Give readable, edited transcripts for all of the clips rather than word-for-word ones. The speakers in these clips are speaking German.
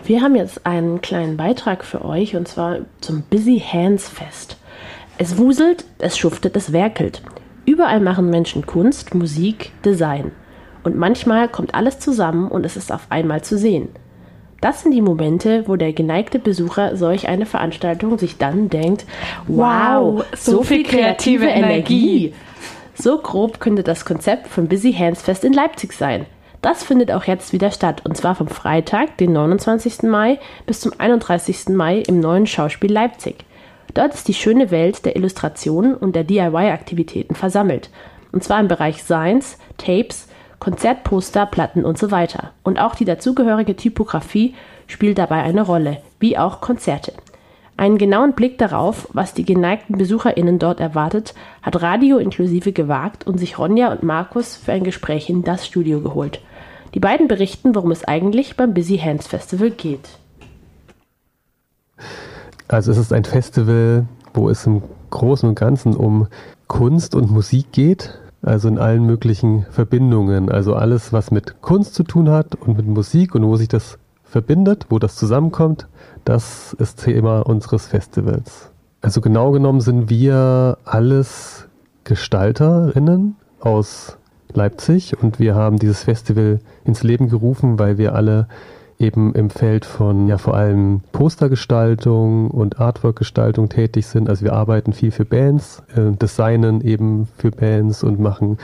Wir haben jetzt einen kleinen Beitrag für euch und zwar zum Busy Hands Fest. Es wuselt, es schuftet, es werkelt. Überall machen Menschen Kunst, Musik, Design. Und manchmal kommt alles zusammen und es ist auf einmal zu sehen. Das sind die Momente, wo der geneigte Besucher solch eine Veranstaltung sich dann denkt, wow, so viel kreative Energie. So grob könnte das Konzept von Busy Hands Fest in Leipzig sein. Das findet auch jetzt wieder statt, und zwar vom Freitag, den 29. Mai, bis zum 31. Mai im Neuen Schauspiel Leipzig. Dort ist die schöne Welt der Illustrationen und der DIY-Aktivitäten versammelt. Und zwar im Bereich Signs, Tapes, Konzertposter, Platten und so weiter. Und auch die dazugehörige Typografie spielt dabei eine Rolle, wie auch Konzerte. Einen genauen Blick darauf, was die geneigten BesucherInnen dort erwartet, hat Radio inklusive gewagt und sich Ronja und Markus für ein Gespräch in das Studio geholt. Die beiden berichten, worum es eigentlich beim Busy Hands Festival geht. Also es ist ein Festival, wo es im Großen und Ganzen um Kunst und Musik geht, also in allen möglichen Verbindungen. Also alles, was mit Kunst zu tun hat und mit Musik und wo sich das verbindet, wo das zusammenkommt, das ist Thema unseres Festivals. Also genau genommen sind wir alles GestalterInnen aus Leipzig und wir haben dieses Festival ins Leben gerufen, weil wir alle eben im Feld von vor allem Postergestaltung und Artworkgestaltung tätig sind. Also wir arbeiten viel für Bands, designen eben für Bands und machen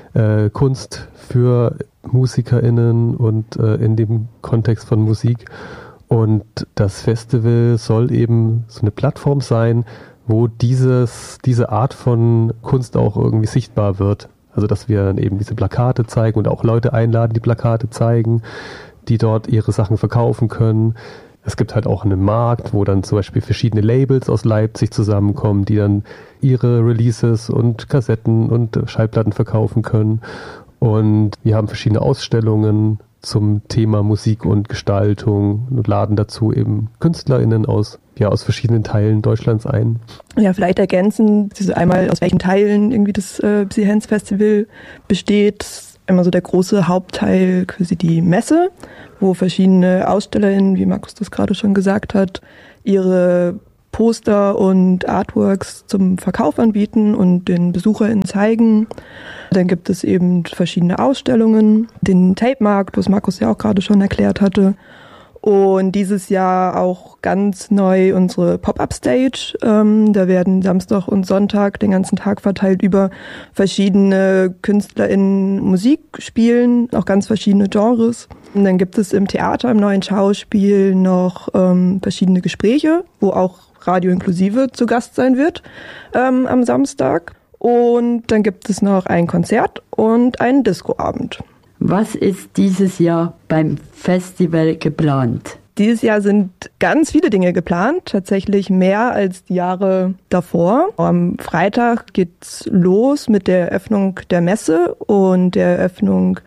Kunst für MusikerInnen und in dem Kontext von Musik. Und das Festival soll eben so eine Plattform sein, wo diese Art von Kunst auch irgendwie sichtbar wird. Also dass wir dann eben diese Plakate zeigen und auch Leute einladen, die Plakate zeigen, die dort ihre Sachen verkaufen können. Es gibt halt auch einen Markt, wo dann zum Beispiel verschiedene Labels aus Leipzig zusammenkommen, die dann ihre Releases und Kassetten und Schallplatten verkaufen können. Und wir haben verschiedene Ausstellungen zum Thema Musik und Gestaltung und laden dazu eben KünstlerInnen aus verschiedenen Teilen Deutschlands ein. Ja, vielleicht ergänzen, einmal aus welchen Teilen irgendwie das Busy Hands Festival besteht. Immer so der große Hauptteil, quasi die Messe, wo verschiedene AusstellerInnen, wie Markus das gerade schon gesagt hat, ihre Poster und Artworks zum Verkauf anbieten und den BesucherInnen zeigen. Dann gibt es eben verschiedene Ausstellungen, den Tape-Markt, was Markus ja auch gerade schon erklärt hatte. Und dieses Jahr auch ganz neu unsere Pop-Up-Stage. Da werden Samstag und Sonntag den ganzen Tag verteilt über verschiedene KünstlerInnen Musik spielen, auch ganz verschiedene Genres. Und dann gibt es im Theater, im Neuen Schauspiel noch verschiedene Gespräche, wo auch Radio inklusive zu Gast sein wird am Samstag. Und dann gibt es noch ein Konzert und einen Discoabend. Was ist dieses Jahr beim Festival geplant? Dieses Jahr sind ganz viele Dinge geplant, tatsächlich mehr als die Jahre davor. Am Freitag geht's los mit der Eröffnung der Messe und der Eröffnung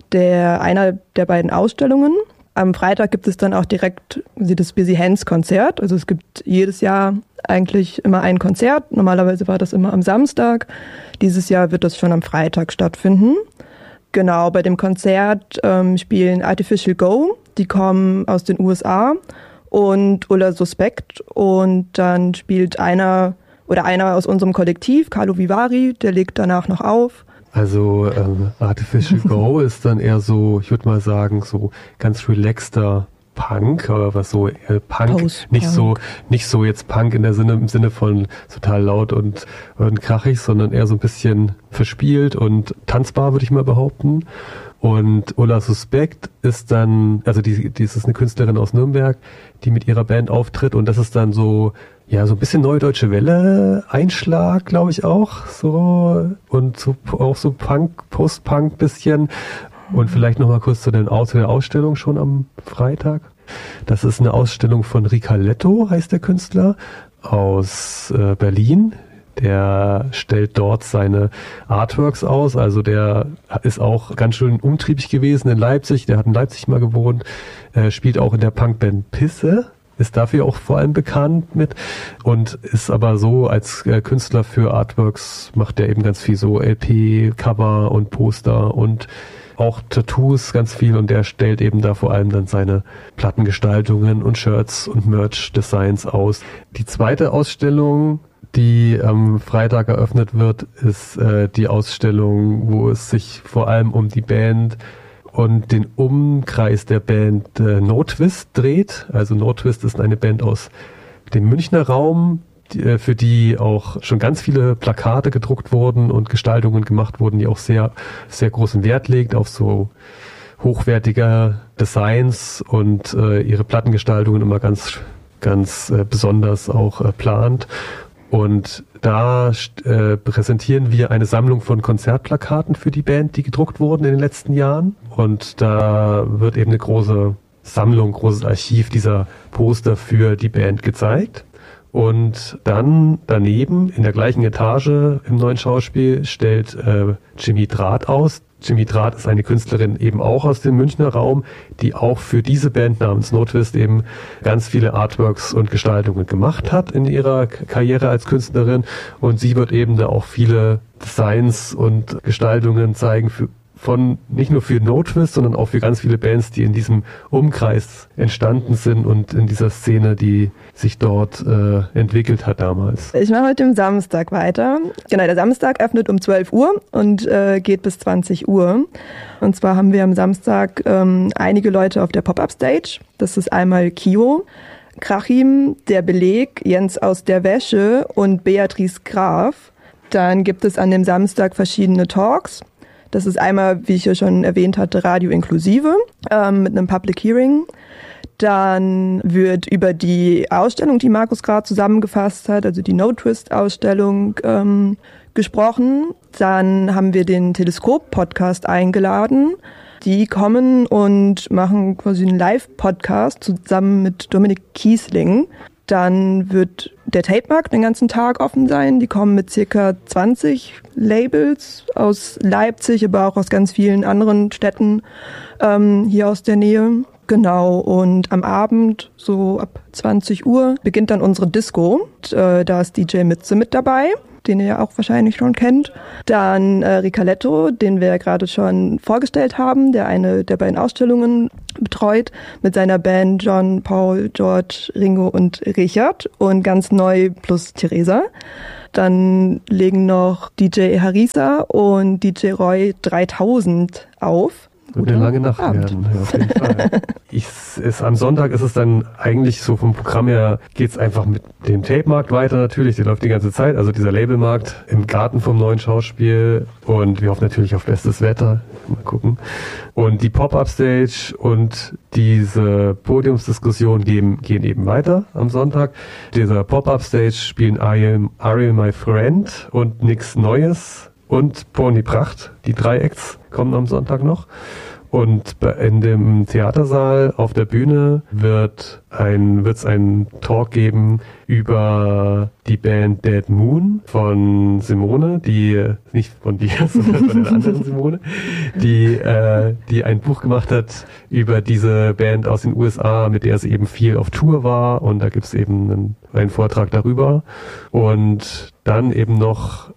einer der beiden Ausstellungen. Am Freitag gibt es dann auch direkt das Busy Hands Konzert. Also es gibt jedes Jahr eigentlich immer ein Konzert. Normalerweise war das immer am Samstag. Dieses Jahr wird das schon am Freitag stattfinden. Genau, bei dem Konzert spielen Artificial Go, die kommen aus den USA, und Ulla Suspekt, und dann spielt einer aus unserem Kollektiv, Carlo Vivari, der legt danach noch auf. Also Artificial Go ist dann eher so, ich würde mal sagen, so ganz relaxter Punk, aber was so Punk, nicht so jetzt Punk im Sinne von total laut und krachig, sondern eher so ein bisschen verspielt und tanzbar, würde ich mal behaupten. Und Ulla Suspekt ist dann, also die ist eine Künstlerin aus Nürnberg, die mit ihrer Band auftritt, und das ist dann so, ja, so ein bisschen Neue Deutsche Welle Einschlag, glaube ich auch, so, und so auch so Punk, Post-Punk bisschen. Und vielleicht nochmal kurz zu der Ausstellung schon am Freitag. Das ist eine Ausstellung von Ricaletto, heißt der Künstler, aus Berlin. Der stellt dort seine Artworks aus. Also der ist auch ganz schön umtriebig gewesen in Leipzig. Der hat in Leipzig mal gewohnt. Spielt auch in der Punkband Pisse. Ist dafür auch vor allem bekannt mit. Und ist aber so als Künstler für Artworks, macht er eben ganz viel so LP, Cover und Poster und auch Tattoos ganz viel und der stellt eben da vor allem dann seine Plattengestaltungen und Shirts und Merch-Designs aus. Die zweite Ausstellung, die am Freitag eröffnet wird, ist die Ausstellung, wo es sich vor allem um die Band und den Umkreis der Band No Twist dreht. Also No Twist ist eine Band aus dem Münchner Raum, für die auch schon ganz viele Plakate gedruckt wurden und Gestaltungen gemacht wurden, die auch sehr, sehr großen Wert legt auf so hochwertige Designs und ihre Plattengestaltungen immer ganz besonders auch plant. Und da präsentieren wir eine Sammlung von Konzertplakaten für die Band, die gedruckt wurden in den letzten Jahren. Und da wird eben eine große Sammlung, großes Archiv dieser Poster für die Band gezeigt. Und dann daneben, in der gleichen Etage im Neuen Schauspiel, stellt Jimmy Draht aus. Jimmy Draht ist eine Künstlerin eben auch aus dem Münchner Raum, die auch für diese Band namens No Twist eben ganz viele Artworks und Gestaltungen gemacht hat in ihrer Karriere als Künstlerin. Und sie wird eben da auch viele Designs und Gestaltungen zeigen nicht nur für No Twist, sondern auch für ganz viele Bands, die in diesem Umkreis entstanden sind und in dieser Szene, die sich dort entwickelt hat damals. Ich mache mit dem Samstag weiter. Genau, der Samstag öffnet um 12 Uhr und geht bis 20 Uhr. Und zwar haben wir am Samstag einige Leute auf der Pop-Up-Stage. Das ist einmal Kio, Krachim, Der Beleg, Jens aus der Wäsche und Beatrice Graf. Dann gibt es an dem Samstag verschiedene Talks. Das ist einmal, wie ich ja schon erwähnt hatte, Radio Inklusive mit einem Public Hearing. Dann wird über die Ausstellung, die Markus gerade zusammengefasst hat, also die No Twist Ausstellung, gesprochen. Dann haben wir den Teleskop-Podcast eingeladen. Die kommen und machen quasi einen Live-Podcast zusammen mit Dominik Kiesling. Dann wird der Tape-Markt den ganzen Tag offen sein. Die kommen mit circa 20 Labels aus Leipzig, aber auch aus ganz vielen anderen Städten hier aus der Nähe. Genau, und am Abend, so ab 20 Uhr, beginnt dann unsere Disco. Und, da ist DJ Mitze mit dabei, den ihr ja auch wahrscheinlich schon kennt. Dann Ricaletto, den wir ja gerade schon vorgestellt haben, der eine der beiden Ausstellungen betreut, mit seiner Band John, Paul, George, Ringo und Richard und ganz neu plus Theresa. Dann legen noch DJ Harisa und DJ Roy 3000 auf. Wird eine lange Nacht werden, ja, auf jeden Fall. Am Sonntag ist es dann eigentlich so vom Programm her, geht's einfach mit dem Tape-Markt weiter natürlich, der läuft die ganze Zeit, also dieser Labelmarkt im Garten vom Neuen Schauspiel und wir hoffen natürlich auf bestes Wetter, mal gucken. Und die Pop-Up-Stage und diese Podiumsdiskussion gehen eben weiter am Sonntag. Dieser Pop-Up-Stage spielen Ariel My Friend und Nix Neues und Pony Pracht. Die 3 Acts kommen am Sonntag noch. Und in dem Theatersaal auf der Bühne wird's einen Talk geben über die Band Dead Moon von Simone, die nicht von dir, sondern von der anderen Simone, die ein Buch gemacht hat über diese Band aus den USA, mit der sie eben viel auf Tour war. Und da gibt's eben einen Vortrag darüber. Und dann eben noch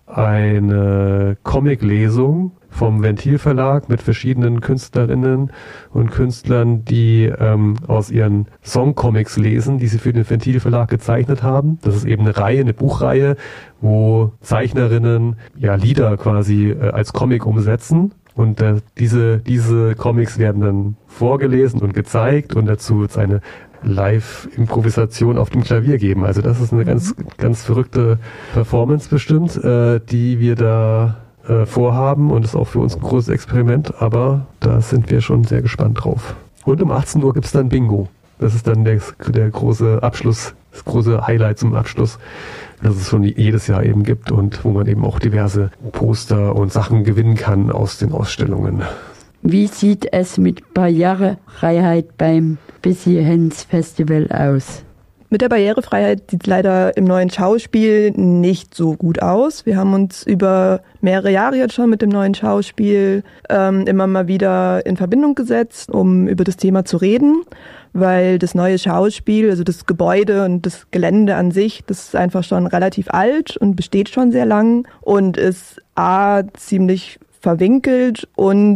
eine Comic-Lesung vom Ventil Verlag mit verschiedenen Künstlerinnen und Künstlern, die aus ihren Songcomics lesen, die sie für den Ventil Verlag gezeichnet haben. Das ist eben eine Buchreihe, wo Zeichnerinnen Lieder quasi als Comic umsetzen. Und diese Comics werden dann vorgelesen und gezeigt und dazu wird es eine Live-Improvisation auf dem Klavier geben. Also das ist eine ganz, ganz verrückte Performance bestimmt, die wir da vorhaben und ist auch für uns ein großes Experiment, aber da sind wir schon sehr gespannt drauf. Und um 18 Uhr gibt's dann Bingo. Das ist dann der große Abschluss, das große Highlight zum Abschluss, das es schon jedes Jahr eben gibt und wo man eben auch diverse Poster und Sachen gewinnen kann aus den Ausstellungen. Wie sieht es mit Barrierefreiheit beim Busy Hands Festival aus? Mit der Barrierefreiheit sieht es leider im Neuen Schauspiel nicht so gut aus. Wir haben uns über mehrere Jahre jetzt schon mit dem Neuen Schauspiel immer mal wieder in Verbindung gesetzt, um über das Thema zu reden, weil das Neue Schauspiel, also das Gebäude und das Gelände an sich, das ist einfach schon relativ alt und besteht schon sehr lang und ist ziemlich verwinkelt und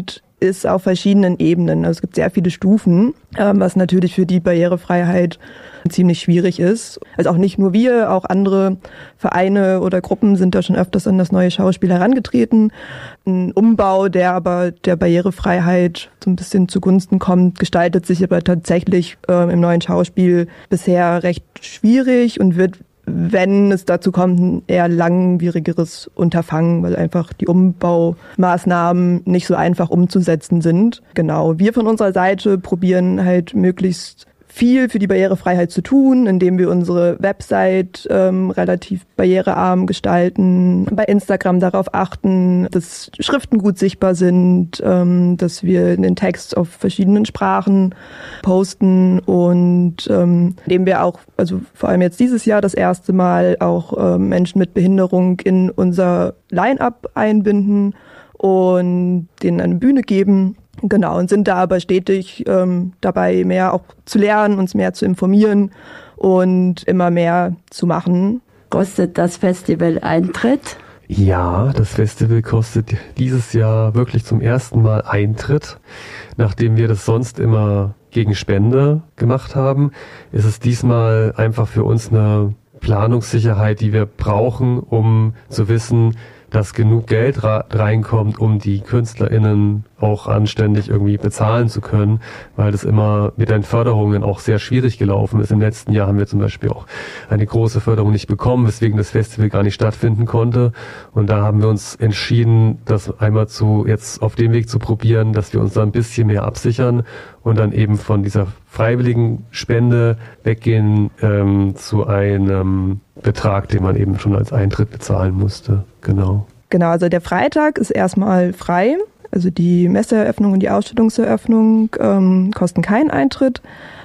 ist auf verschiedenen Ebenen. Also es gibt sehr viele Stufen, was natürlich für die Barrierefreiheit ziemlich schwierig ist. Also auch nicht nur wir, auch andere Vereine oder Gruppen sind da schon öfters an das neue Schauspiel herangetreten. Ein Umbau, der aber der Barrierefreiheit so ein bisschen zugunsten kommt, gestaltet sich aber tatsächlich im neuen Schauspiel bisher recht schwierig und wird, wenn es dazu kommt, ein eher langwierigeres Unterfangen, weil einfach die Umbaumaßnahmen nicht so einfach umzusetzen sind. Genau, wir von unserer Seite probieren halt möglichst viel für die Barrierefreiheit zu tun, indem wir unsere Website relativ barrierearm gestalten, bei Instagram darauf achten, dass Schriften gut sichtbar sind, dass wir den Text auf verschiedenen Sprachen posten und indem wir auch, also vor allem jetzt dieses Jahr das erste Mal auch Menschen mit Behinderung in unser Line-up einbinden und denen eine Bühne geben. Genau, und sind da aber stetig dabei, mehr auch zu lernen, uns mehr zu informieren und immer mehr zu machen. Kostet das Festival Eintritt? Ja, das Festival kostet dieses Jahr wirklich zum ersten Mal Eintritt. Nachdem wir das sonst immer gegen Spende gemacht haben, ist es diesmal einfach für uns eine Planungssicherheit, die wir brauchen, um zu wissen, dass genug Geld reinkommt, um die KünstlerInnen auch anständig irgendwie bezahlen zu können, weil das immer mit den Förderungen auch sehr schwierig gelaufen ist. Im letzten Jahr haben wir zum Beispiel auch eine große Förderung nicht bekommen, weswegen das Festival gar nicht stattfinden konnte. Und da haben wir uns entschieden, das einmal jetzt auf dem Weg zu probieren, dass wir uns da ein bisschen mehr absichern und dann eben von dieser freiwilligen Spende weggehen zu einem Betrag, den man eben schon als Eintritt bezahlen musste. Genau. Genau, also der Freitag ist erstmal frei. Also die Messeeröffnung und die Ausstellungseröffnung kosten keinen Eintritt.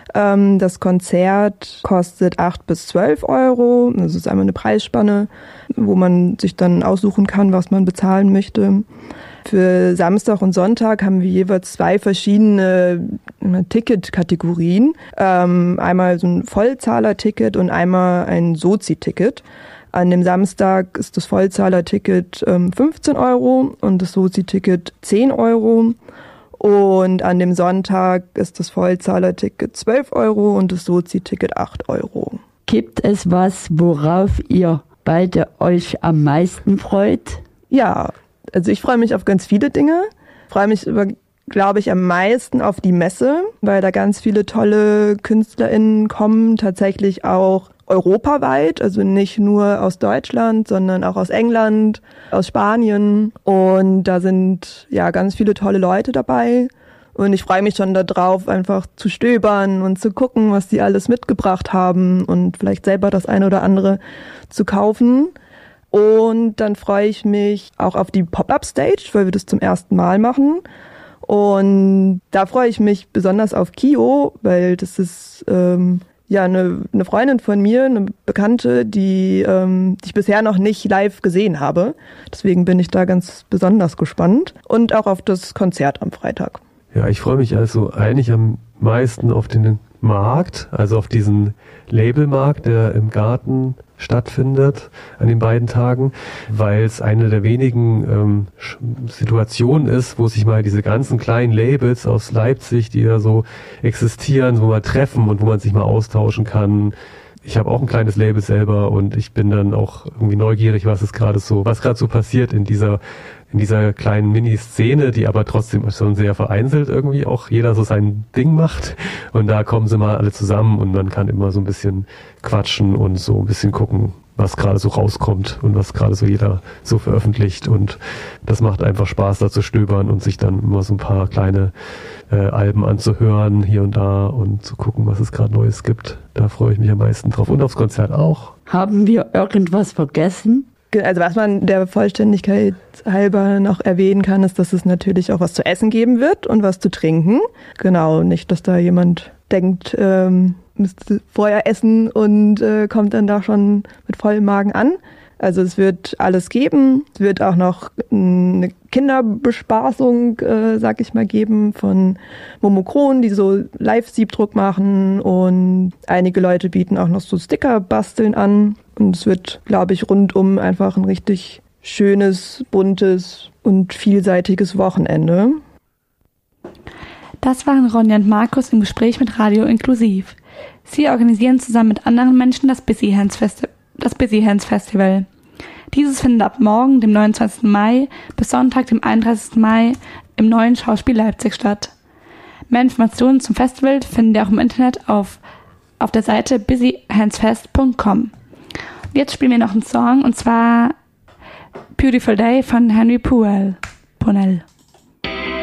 Das Konzert kostet 8 bis 12 Euro. Das ist einmal eine Preisspanne, wo man sich dann aussuchen kann, was man bezahlen möchte. Für Samstag und Sonntag haben wir jeweils 2 verschiedene Ticketkategorien. Einmal so ein Vollzahler-Ticket und einmal ein Sozi-Ticket. An dem Samstag ist das Vollzahler-Ticket 15 Euro und das Sozi-Ticket 10 Euro. Und an dem Sonntag ist das Vollzahler-Ticket 12 Euro und das Sozi-Ticket 8 Euro. Gibt es was, worauf ihr beide euch am meisten freut? Ja, also ich freue mich auf ganz viele Dinge. Freue mich aber, glaube ich, am meisten auf die Messe, weil da ganz viele tolle KünstlerInnen kommen, tatsächlich auch europaweit, also nicht nur aus Deutschland, sondern auch aus England, aus Spanien. Und da sind ja ganz viele tolle Leute dabei. Und ich freue mich schon darauf, einfach zu stöbern und zu gucken, was die alles mitgebracht haben und vielleicht selber das eine oder andere zu kaufen. Und dann freue ich mich auch auf die Pop-Up-Stage, weil wir das zum ersten Mal machen. Und da freue ich mich besonders auf Kio, weil das ist eine Freundin von mir, eine Bekannte, die ich bisher noch nicht live gesehen habe. Deswegen bin ich da ganz besonders gespannt. Und auch auf das Konzert am Freitag. Ja, ich freue mich also eigentlich am meisten auf den Markt, also auf diesen Labelmarkt, der im Garten stattfindet an den beiden Tagen, weil es eine der wenigen Situationen ist, wo sich mal diese ganzen kleinen Labels aus Leipzig, die da so existieren, wo man treffen und wo man sich mal austauschen kann. Ich habe auch ein kleines Label selber und ich bin dann auch irgendwie neugierig, was gerade so passiert in dieser kleinen Mini-Szene, die aber trotzdem schon sehr vereinzelt irgendwie auch jeder so sein Ding macht. Und da kommen sie mal alle zusammen und man kann immer so ein bisschen quatschen und so ein bisschen gucken, was gerade so rauskommt und was gerade so jeder so veröffentlicht. Und das macht einfach Spaß, da zu stöbern und sich dann immer so ein paar kleine Alben anzuhören hier und da und zu gucken, was es gerade Neues gibt. Da freue ich mich am meisten drauf. Und aufs Konzert auch. Haben wir irgendwas vergessen? Also was man der Vollständigkeit halber noch erwähnen kann, ist, dass es natürlich auch was zu essen geben wird und was zu trinken. Genau, nicht, dass da jemand denkt, müsste vorher essen und kommt dann da schon mit vollem Magen an. Also es wird alles geben. Es wird auch noch eine Kinderbespaßung, sag ich mal, geben von Momokron, die so Live-Siebdruck machen. Und einige Leute bieten auch noch so Sticker basteln an. Und es wird, glaube ich, rundum einfach ein richtig schönes, buntes und vielseitiges Wochenende. Das waren Ronja und Markus im Gespräch mit Radio Inklusiv. Sie organisieren zusammen mit anderen Menschen das Busy Hands Festival. Dieses findet ab morgen, dem 29. Mai, bis Sonntag, dem 31. Mai, im Neuen Schauspiel Leipzig statt. Mehr Informationen zum Festival findet ihr auch im Internet auf der Seite busyhandsfest.com. Jetzt spielen wir noch einen Song, und zwar Beautiful Day von Henry Powell.